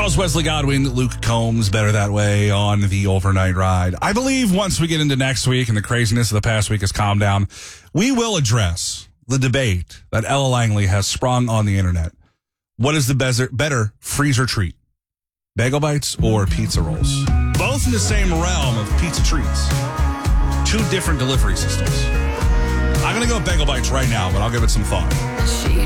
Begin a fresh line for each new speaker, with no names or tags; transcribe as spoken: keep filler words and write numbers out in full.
Charles Wesley Godwin, Luke Combs, Better That Way on the overnight ride. I believe once we get into next week and the craziness of the past week has calmed down, we will address the debate that Ella Langley has sprung on the internet. What is the better, better freezer treat? Bagel bites or pizza rolls? Both in the same realm of pizza treats. Two different delivery systems. I'm going to go with bagel bites right now, but I'll give it some thought.